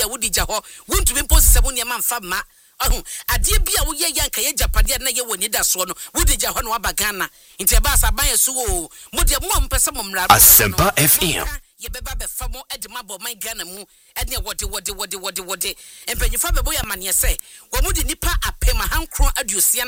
a wodi gya ho wontumi mpo sesebo ne ma mfa ma ade bia wo ye yanka ye japade na ye woni da so no wodi gya ho no aba Ghana nti eba asaban ye so o mo de mo ampese mo mra Asempa FM ye beba be fa mo edema bo man Ghana mu ene wode empanyifa bebo ya mane se wo mu di nipa apema hankron aduosia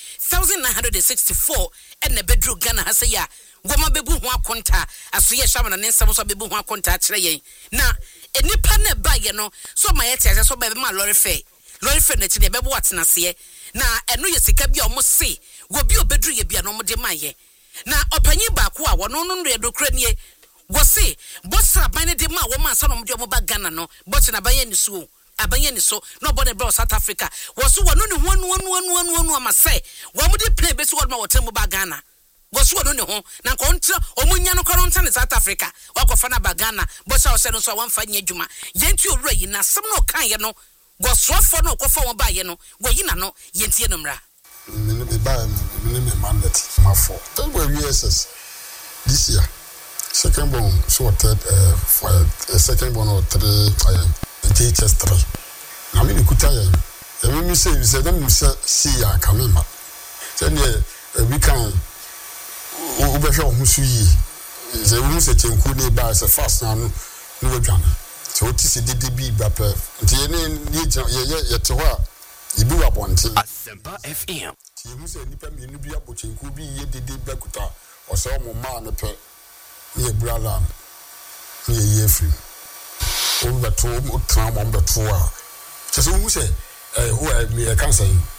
9964 ene bedru Ghana ha se ya goma bebu ho akonta aso ye hwama na nsem so bebu ho akonta akire yen na enipa na ba ye no so ma ye tiase so be ma lorry fare na chi ne bebo atenase na eno ye sika bia o mo se wo bi obedru ye bia no mo de maye na opanyi ba ko a wono no ndo edokra nie wo se bosra ban de ma wo ma sa no mo de mo ba Ghana no bot na ban ye ni so abanye ni so no bone bro South Africa wo so wono ne ho ama se wo mo de play be so wo ma wo tem ba Ghana wo so wono ne ho na ko ntra omunya no koro nta ne South Africa wakofa na ba Ghana bo sa wo se no so wo mfa nya adwuma yenti owura yi na sem no kan ye no go swafo no kofa won ba ye no go yi na no yentie no mra me mandate my for that were years this year second born so third for second born or three JHS 3 na me kuta ye me say them see ya kamema say we can we be ho su yi ze we say chenku ne ba say fast na no we dwane so ti se DDB ba pe nti ye te ho a ibi wa bonte Asempa FM ti hu se nipa me nu bi abochenku bi ye DDB ba kuta o se mo ma ne pe ne brala ne ye free o ba to o tra mo ba to a se so hu se who me can say